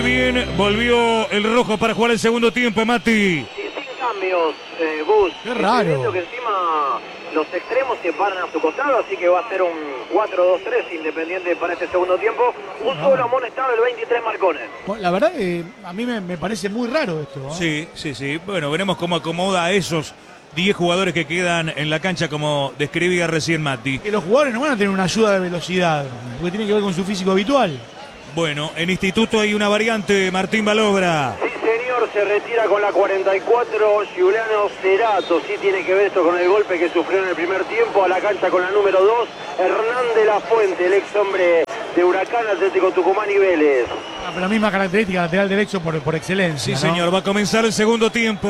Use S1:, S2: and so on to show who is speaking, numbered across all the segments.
S1: bien, volvió el rojo para jugar el segundo tiempo, Mati.
S2: Sí, sin cambios, Gus.
S3: Qué raro.
S2: Estoy viendo que encima los extremos se paran a su costado, así que va a ser un 4-2-3 Independiente para este segundo tiempo. Un solo amonestado, el 23 Marcones.
S3: La verdad que a mí me parece muy raro esto.
S1: Sí. Bueno, veremos cómo acomoda a esos 10 jugadores que quedan en la cancha, como describía recién Mati.
S3: Que los jugadores no van a tener una ayuda de velocidad, porque tiene que ver con su físico habitual.
S1: Bueno, en Instituto hay una variante, Martín Balogra.
S2: Sí, señor, se retira con la 44 Giuliano Cerato. Sí, tiene que ver esto con el golpe que sufrió en el primer tiempo. A la cancha con la número 2, Hernán de la Fuente, el ex hombre de Huracán, Atlético Tucumán y Vélez.
S3: Pero la misma característica, lateral derecho por excelencia.
S1: Sí,
S3: ¿no?
S1: señor, va a comenzar el segundo tiempo.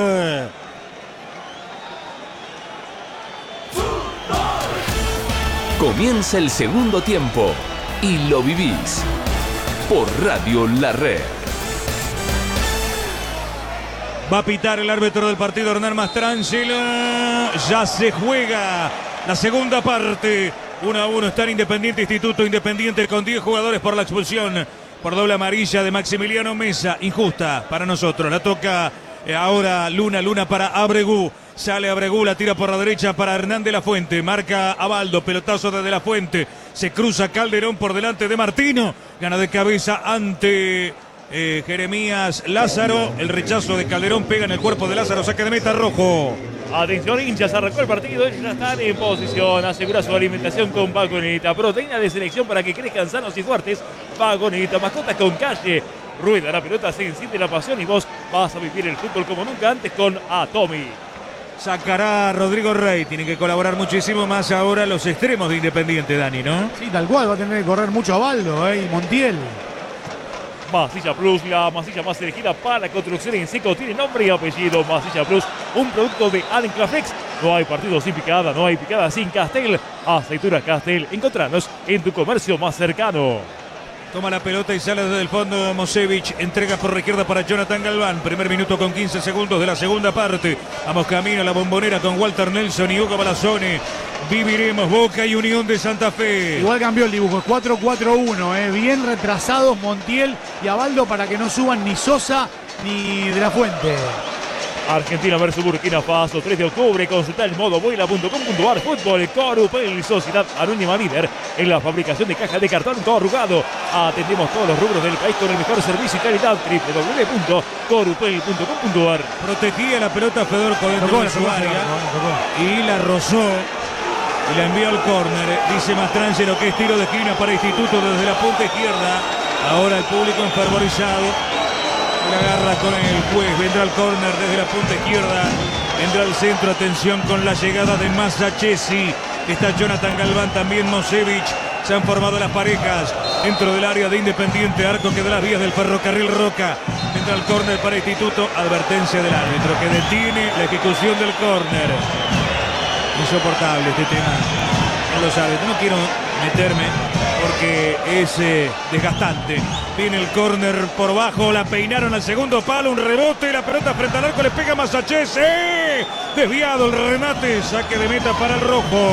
S4: Comienza el segundo tiempo y lo vivís por Radio La Red.
S1: Va a pitar el árbitro del partido, Hernán Mastrangelo. Ya se juega la segunda parte. 1-1 está en Independiente Instituto. Independiente con 10 jugadores por la expulsión por doble amarilla de Maximiliano Mesa. Injusta para nosotros. La toca ahora Luna para Abregú. Sale Abregú, la tira por la derecha para Hernán de la Fuente. Marca a Baldo, pelotazo de la Fuente. Se cruza Calderón por delante de Martino. Gana de cabeza ante Jeremías Lázaro. El rechazo de Calderón pega en el cuerpo de Lázaro. Saque de meta rojo.
S5: Atención, hinchas, arrancó el partido. Ellos ya están en posición. Asegura su alimentación con Vagoneta. Proteína de selección para que crezcan sanos y fuertes. Vagoneta, mascotas con calle. Rueda la pelota, se enciende la pasión y vos vas a vivir el fútbol como nunca antes con Atomi.
S1: Sacará Rodrigo Rey. Tienen que colaborar muchísimo más ahora los extremos de Independiente, Dani, ¿no?
S3: Sí, tal cual. Va a tener que correr mucho a Baldo y Montiel.
S5: Masilla Plus, la masilla más elegida para construcción en seco. Tiene nombre y apellido. Masilla Plus, un producto de Adenclaflex. No hay partido sin picada, no hay picada sin Castel. Aceitunas Castel. Encontranos en tu comercio más cercano.
S1: Toma la pelota y sale desde el fondo Mosevich. Entrega por la izquierda para Jonathan Galván. Primer minuto con 15 segundos de la segunda parte. Vamos camino a la Bombonera con Walter Nelson y Hugo Balazone. Viviremos Boca y Unión de Santa Fe.
S3: Igual cambió el dibujo, 4-4-1. Bien retrasados Montiel y Abaldo para que no suban ni Sosa ni de la Fuente.
S5: Argentina versus Burkina Faso, 3 de octubre. Consulta el modo boila.com.ar. Fútbol Corupel, sociedad anónima líder en la fabricación de cajas de cartón corrugado. Atendemos todos los rubros del país con el mejor servicio y calidad. www.corupel.com.ar.
S1: Protegía la pelota Fedorco dentro de su área y la rozó y la envió al córner. Dice Mastrangelo que es tiro de esquina para Instituto desde la punta izquierda. Ahora el público enfervorizado. La agarra con el juez, vendrá al córner desde la punta izquierda, vendrá al centro, atención con la llegada de Masachesi, está Jonathan Galván, también Mosevich, se han formado las parejas dentro del área de Independiente, arco que da las vías del Ferrocarril Roca, vendrá al córner para Instituto, advertencia del árbitro que detiene la ejecución del córner. Insoportable este tema, no lo sabe, no quiero meterme porque es desgastante. Viene el córner por bajo, la peinaron al segundo palo, un rebote, la pelota frente al arco, le pega Masachesi. Desviado el remate, saque de meta para el rojo.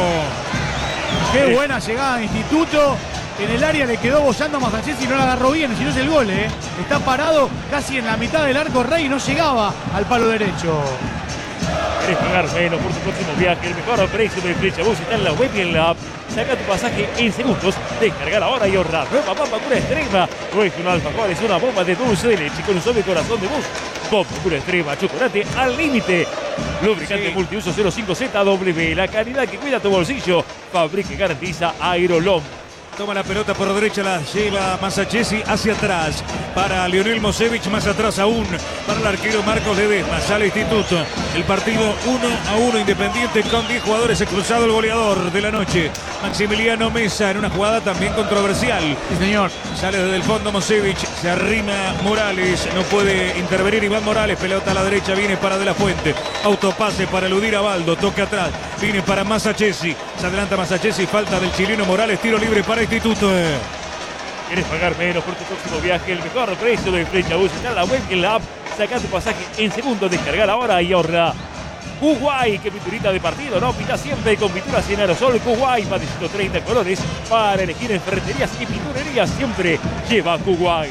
S3: Qué buena llegada de Instituto. En el área le quedó bollando a Masachesi y no la agarró bien, si no es el gol, Está parado casi en la mitad del arco Rey y no llegaba al palo derecho.
S5: ¿Querés pagar menos por tu próximo viaje? El mejor precio de Flechabús está en la web y en la app. Saca tu pasaje en segundos, descargar ahora y ahorrar. Nueva papa pura extrema. No es un alfajor, es una bomba de dulce de leche con un suave corazón de bus. Bomba pura extrema, chocolate al límite. Lubricante multiuso 05ZW. La calidad que cuida tu bolsillo. Fabrica y garantiza Aerolom.
S1: Toma la pelota por derecha, la lleva Masachesi hacia atrás para Lionel Mosevich, más atrás aún para el arquero Marcos Ledesma. Sale Instituto, el partido 1-1 Independiente con 10 jugadores, cruzado el goleador de la noche, Maximiliano Mesa, en una jugada también controversial.
S3: Sí, señor.
S1: Sale desde el fondo Mosevich, se arrima Morales, no puede intervenir Iván Morales, pelota a la derecha, viene para De la Fuente, autopase para eludir a Baldo, toque atrás, viene para Masachesi, se adelanta Masachesi, falta del chileno Morales, tiro libre para Instituto.
S5: ¿Quieres pagar menos por tu próximo viaje? El mejor precio de Flechabús está en la web y en la app. Saca tu pasaje en segundos, descargar ahora y ahorra. Kuwait, que pinturita de partido, no, pinta siempre con pinturas en aerosol. Kuwait, más de 130 colores para elegir en ferreterías y pinturerías. Siempre lleva Kuwait.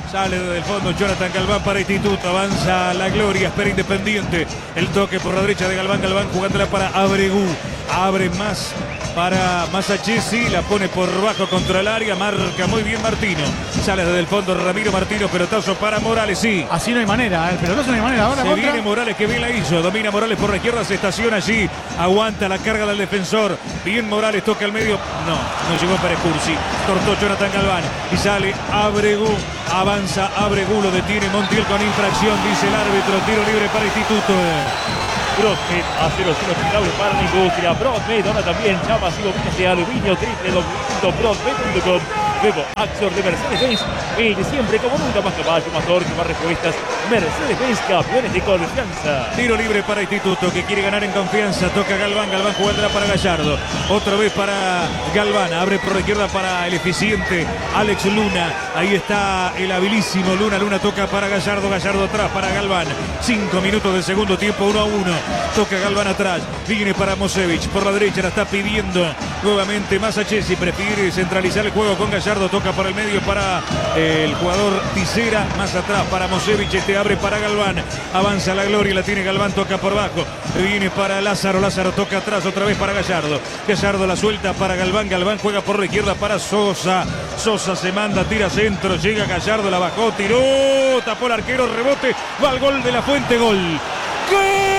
S1: Sale desde el fondo Jonathan Galván para Instituto. Avanza la gloria. Espera Independiente. El toque por la derecha de Galván. Galván jugándola para Abregú. Abre más para Masachesi. La pone por bajo contra el área. Marca muy bien Martino. Sale desde el fondo Ramiro Martino. Pelotazo para Morales. Sí.
S3: Así no hay manera. El pelotazo no hay manera. Ahora
S1: Se
S3: contra.
S1: viene Morales, que bien la hizo. Domina Morales por la izquierda. Se estaciona allí. Aguanta la carga del defensor. Bien Morales. Toca al medio. No llegó Pérez Cursi. Cortó Jonathan Galván. Y sale Abregú. Avanza Abregú, lo detiene Montiel con infracción, dice el árbitro. Tiro libre para Instituto.
S5: Broadmead hace los tiros finales para la industria. Broadmead ahora también llama sillovinas de aluminio. www.broadmead.com. Nuevo Axor de Mercedes-Benz. Viene siempre como nunca, más caballo, más torque, más respuestas. Mercedes-Benz, campeones de confianza.
S1: Tiro libre para Instituto, que quiere ganar en confianza. Toca Galván, Galván jugándola para Gallardo. Otra vez para Galván. Abre por la izquierda para el eficiente Alex Luna. Ahí está el habilísimo Luna. Luna toca para Gallardo. Gallardo atrás para Galván. 5 minutos de segundo tiempo, 1-1. Toca Galván atrás. Viene para Mosevich. Por la derecha la está pidiendo nuevamente Masachesi. Prefiere centralizar el juego con Gallardo. Toca por el medio para el jugador Tisera. Más atrás para Mosevich. Este abre para Galván. Avanza la gloria. La tiene Galván. Toca por bajo. Viene para Lázaro. Lázaro toca atrás. Otra vez para Gallardo. Gallardo la suelta para Galván. Galván juega por la izquierda para Sosa. Sosa se manda. Tira centro. Llega Gallardo. La bajó. Tiró. Tapó el arquero. Rebote. Va al gol de la Fuente. Gol. ¡Gol!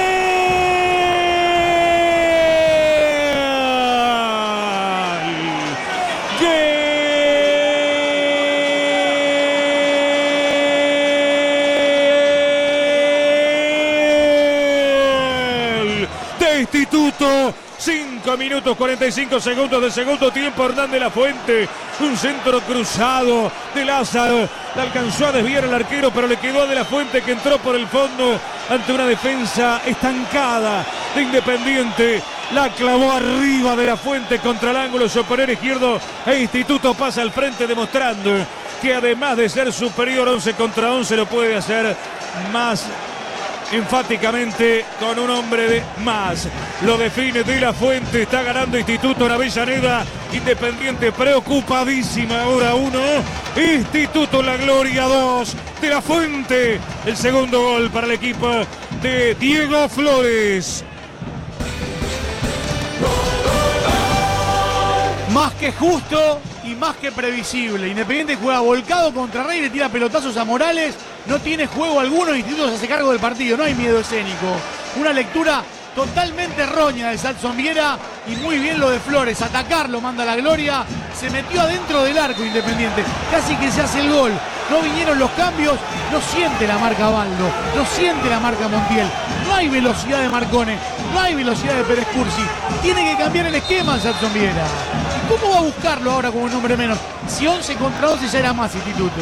S1: Instituto, 5 minutos 45 segundos de segundo tiempo. Hernán de la Fuente, un centro cruzado de Lázaro, la alcanzó a desviar el arquero, pero le quedó a de la Fuente, que entró por el fondo ante una defensa estancada de Independiente. La clavó arriba de la Fuente contra el ángulo superior izquierdo, e Instituto pasa al frente, demostrando que además de ser superior 11 contra 11 lo puede hacer más enfáticamente con un hombre de más. Lo define de la Fuente. Está ganando Instituto en Avellaneda. Independiente preocupadísima. Ahora 1. Instituto la gloria 2. De la Fuente. El segundo gol para el equipo de Diego Flores.
S3: Más que justo y más que previsible. Independiente juega volcado contra Rey, le tira pelotazos a Morales. No tiene juego alguno. Instituto se hace cargo del partido. No hay miedo escénico. Una lectura totalmente errónea de Salson Viera, y muy bien lo de Flores. Atacarlo, manda la gloria. Se metió adentro del arco Independiente. Casi que se hace el gol. No vinieron los cambios. No siente la marca Baldo. No siente la marca Montiel. No hay velocidad de Marcone. No hay velocidad de Pérez Cursi. Tiene que cambiar el esquema Salson Viera. ¿Cómo va a buscarlo ahora como un hombre menos? Si 11 contra 12 ya era más Instituto.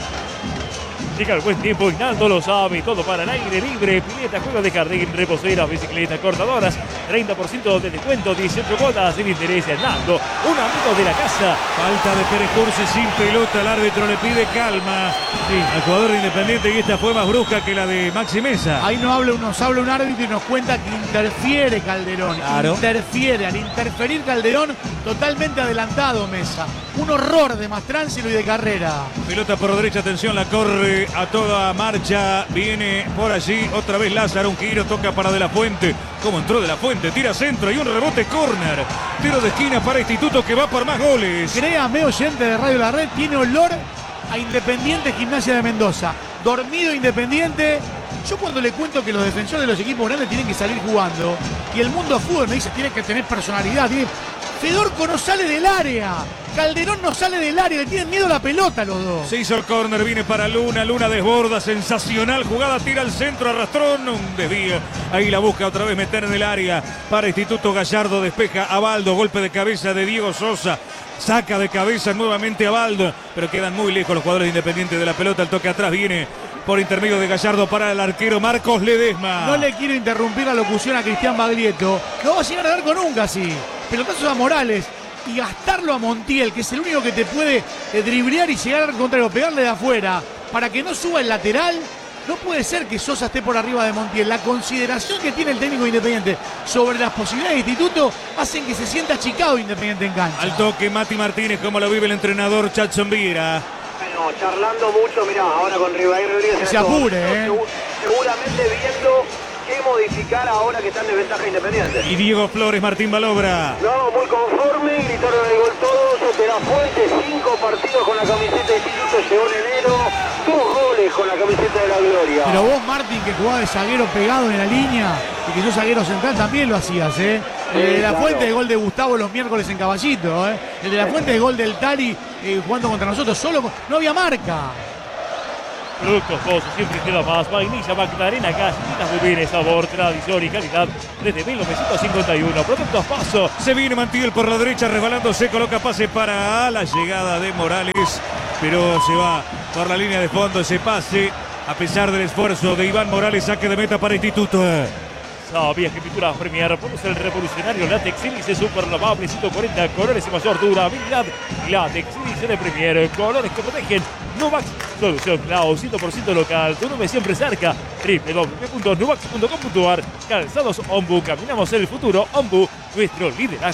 S5: Llega el buen tiempo, Hinaldo lo sabe, todo para el aire libre, pileta, juego de jardín, reposeras, bicicletas, cortadoras, 30% de descuento, 18 cuotas sin interés. Hinaldo, un amigo de la casa.
S1: Falta de Pérez Cursi sin pelota, el árbitro le pide calma al jugador de Independiente, y esta fue más brusca que la de Maxi Mesa.
S3: Ahí nos habla un árbitro y nos cuenta que interfiere Calderón.
S1: Claro.
S3: Interfiere, al interferir Calderón, totalmente adelantado Mesa. Un horror de Mastránzilo y de Carrera.
S1: Pelota por derecha, atención, la corre a toda marcha. Viene por allí otra vez Lázaro, un giro, toca para De la Fuente. ¿Cómo entró De la Fuente? Tira centro y un rebote córner. Tiro de esquina para Instituto, que va por más goles.
S3: Créame, oyente de Radio La Red, tiene olor a Independiente Gimnasia de Mendoza. Dormido Independiente. Yo cuando le cuento que los defensores de los equipos grandes tienen que salir jugando, y el mundo fútbol me dice tiene que tener personalidad, Fedorco no sale del área, Calderón no sale del área, le tienen miedo a la pelota los dos.
S1: Se hizo el córner, viene para Luna, Luna desborda, sensacional jugada, tira al centro, arrastrón, un desvío, ahí la busca otra vez meter en el área para Instituto. Gallardo despeja a Baldo, golpe de cabeza de Diego Sosa, saca de cabeza nuevamente a Baldo, pero quedan muy lejos los jugadores de Independiente de la pelota. El toque atrás viene por intermedio de Gallardo para el arquero Marcos Ledesma.
S3: No le quiero interrumpir la locución a Cristian Baglietto, no va a llegar a dar con nunca así. Pelotazos a Morales y gastarlo a Montiel, que es el único que te puede driblear y llegar al contrario, pegarle de afuera para que no suba el lateral. No puede ser que Sosa esté por arriba de Montiel. La consideración que tiene el técnico Independiente sobre las posibilidades de Instituto hacen que se sienta achicado Independiente en cancha.
S1: Al toque Mati Martínez, como lo vive el entrenador Chatson Viera.
S2: Bueno, charlando mucho, mirá, ahora con Rivair Rodríguez.
S3: Que se apure,
S2: Seguramente viendo qué modificar ahora que está en desventaja Independiente.
S1: Y Diego Flores, Martín Balobra.
S2: No, muy conforme, gritaron el gol todos. De la Fuente, 5 partidos con la camiseta de Instituto, llegó en enero, 2 goles con la camiseta de la Gloria.
S3: Pero vos, Martín, que jugaba de zaguero pegado en la línea y que sos zaguero central, también lo hacías, ¿eh? El de la Fuente es gol de Gustavo los miércoles en Caballito, ¿eh? El de la Fuente es gol del Tari jugando contra nosotros, no había marca.
S5: Productos Pozos, siempre queda más. Vainilla, Magdalena, galletitas de bienes, sabor, tradición y calidad desde 1951. Productos Paso.
S1: Se viene Mantiel por la derecha, resbalándose, coloca pase para la llegada de Morales, pero se va por la línea de fondo ese pase, a pesar del esfuerzo de Iván Morales, saque de meta para Instituto.
S5: ¿Sabías que Pinturas Premier produce el revolucionario látex sílice super lavable 140 colores y mayor durabilidad? Látex sílice de Premier, colores que protegen. Nuvax, solución Cloud 100% local, tu nube siempre cerca. www.nuvax.com.ar. Calzados Ombu, caminamos el futuro. Ombu, nuestro liderazgo.